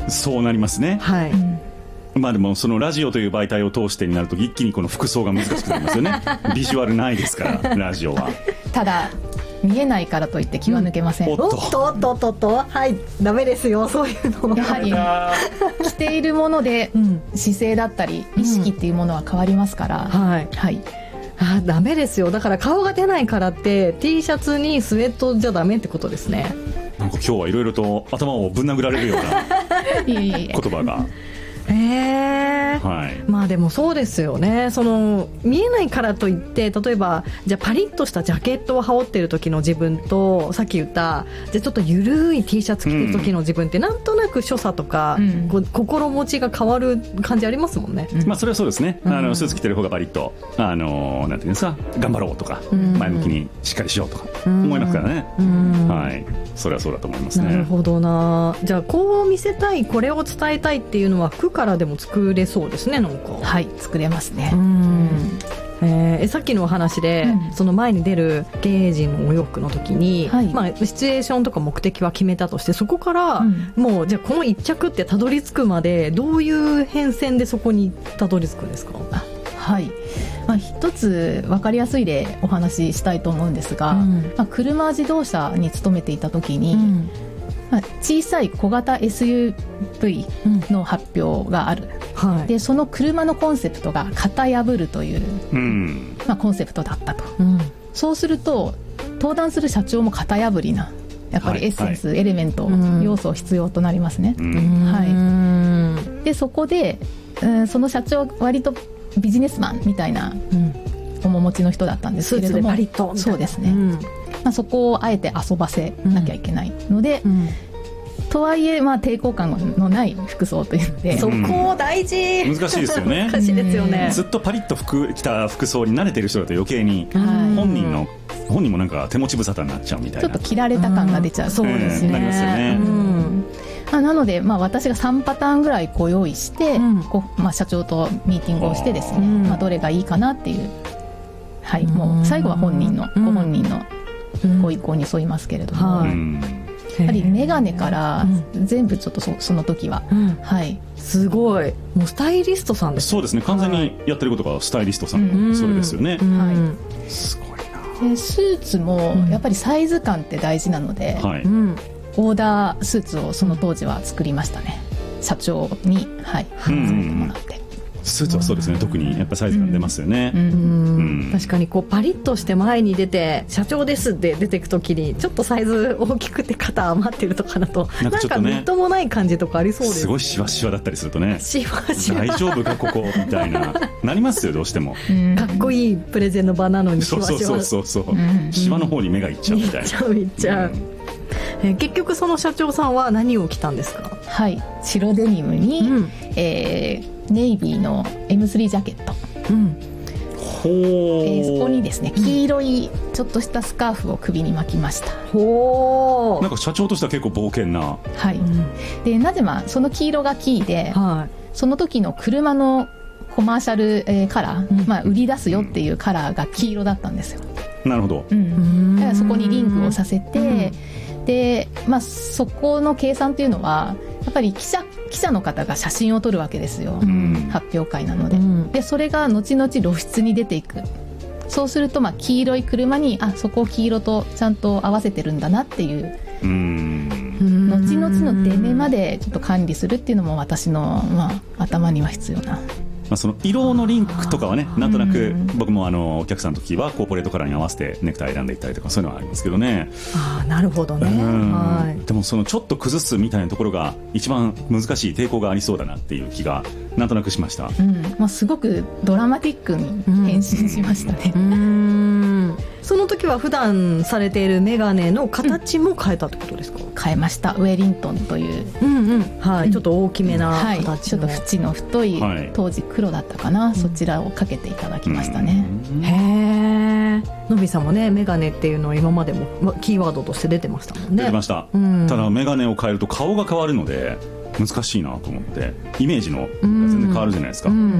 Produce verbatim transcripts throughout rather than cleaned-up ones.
そうなりますね。 はい、うんまあでもそのラジオという媒体を通してになると一気にこの服装が難しくなりますよねビジュアルないですからラジオは。 ただ見えないからといって気は抜けません、 うん、おっとおっとおっとおっと、はいダメですよそういうの。 やはり着ているもので姿勢だったり意識っていうものは変わりますから、 うん、はい、 はい、 あダメですよ。だから顔が出ないからって T シャツにスウェットじゃダメってことですね。 なんか今日はいろいろと頭をぶん殴られるような言葉がえーはい、 まあでもそうですよね。その見えないからといって例えばじゃあパリッとしたジャケットを羽織ってる時の自分とさっき言ったじゃあちょっとゆるい T シャツ着てる時の自分ってなんとなく所作とか、うん、こう心持ちが変わる感じありますもんね、 うんまあ、それはそうですね、うん、あのスーツ着てる方がパリッとあのなんていうんですか頑張ろうとか、うん、前向きにしっかりしようとか思いますからね、うんはい、それはそうだと思いますね。 なるほどな。じゃあこう見せたいこれを伝えたいっていうのは服からでも作れそうですね。なんかはい作れますね。 うんえー、さっきのお話で、うん、その前に出る芸人のお洋服の時に、はいまあ、シチュエーションとか目的は決めたとしてそこから、うん、もうじゃあこの一着ってたどり着くまでどういう変遷でそこにたどり着くんですか？ あはい、まあ、一つ分かりやすい例お話ししたいと思うんですが、うんまあ、車自動車に勤めていた時に、うんまあ、小さい小型 エスユーブイ の発表がある、うんはい、でその車のコンセプトが型破るという、うんまあ、コンセプトだったと、うん、そうすると登壇する社長も型破りなやっぱりエッセンス、はい、エレメント、うん、要素必要となりますね、うんはい、でそこで、うん、その社長割とビジネスマンみたいな、うん、面持ちの人だったんですけれども、 パリッとそうですね、うんまあ、そこをあえて遊ばせなきゃいけないので、うん、とはいえまあ抵抗感のない服装というので、 そこ大事、 うん、難しいですよね難しいですよね。 ずっとパリッと服着た服装に慣れてる人だと余計に本人の、本人もなんか手持ち無沙汰になっちゃうみたいな、 ちょっと着られた感が出ちゃう、うん、 そうですね、 なりますよね、うんまあ、なので、まあ、私がさんパターンぐらいご用意して、うんこうまあ、社長とミーティングをしてですね、まあ、どれがいいかなっていう、はい、もう最後は本人の、うん、ご本人のご意向に沿いますけれども、うん、やはりメガネから全部ちょっと そ, その時は、うんはい、 すごいもうスタイリストさんです。 そうですね、完全にやってることがスタイリストさんのそれですよね、うんはい、すごいな。 でスーツもやっぱりサイズ感って大事なので、はいうん、オーダースーツをその当時は作りましたね、社長に、はい、作ってもらって、 スーツはそうですね、特にやっぱサイズが出ますよね、うんうんうん、確かにこうパリッとして前に出て社長ですって出ていくときにちょっとサイズ大きくて肩余ってるとかだとなんかちょっとね、なんかみっともない感じとかありそうです、ね、 すごいシワシワだったりするとね、 シワシワ大丈夫かここみたいななりますよどうしても、 うん、かっこいいプレゼンの場なのにシワシワ、 そうそうそうそう、うん、シワの方に目がいっちゃうみたいな、いっちゃういっちゃう、うんえー、結局その社長さんは何を着たんですか？ はい、白デニムに、うんえー、ネイビーの エムスリー ジャケット、うんほーえー、そこにですね黄色いちょっとしたスカーフを首に巻きました、 ほーなんか社長としては結構冒険な、 はいうん、でなぜまあその黄色がキーで、はい、その時の車のコマーシャル、えー、カラー、うんまあ、売り出すよっていうカラーが黄色だったんですよ。 なるほど、 うん、だからそこにリンクをさせて、うんでまあ、そこの計算というのはやっぱり記者、記者の方が写真を撮るわけですよ、うん、発表会なので、うん、でそれが後々露出に出ていく。そうするとまあ黄色い車にあそこを黄色とちゃんと合わせてるんだなっていう、うん後々の出目までちょっと管理するっていうのも私の、まあ、頭には必要な。 まあ、その色のリンクとかはねなんとなく僕もあのお客さんの時はコーポレートカラーに合わせてネクタイ選んでいったりとかそういうのはありますけどね。 あなるほどね、はい、 でもそのちょっと崩すみたいなところが一番難しい抵抗がありそうだなっていう気がなんとなくしました、 うんまあ、すごくドラマティックに変身しましたね、うん、 うんその時は普段されているメガネの形も変えたってことですか？ うん、変えました。ウェリントンという、 うんうんはい、ちょっと大きめな形の、 はい、ちょっと縁の太い、はい、当時黒だったかな、うん、そちらをかけていただきましたね、 うん、へーのびさんもねメガネっていうのは今までもキーワードとして出てましたもんね。 出てました、うん、ただメガネを変えると顔が変わるので難しいなと思ってイメージの全然変わるじゃないですか、うんうんうん、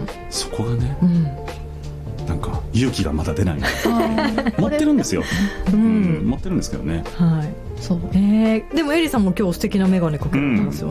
そこがね、うんなんか勇気がまだ出ない持ってるんですよ、うんうん、持ってるんですけどね、 はいそうえー、でもエリさんも今日素敵なメガネかけてますよ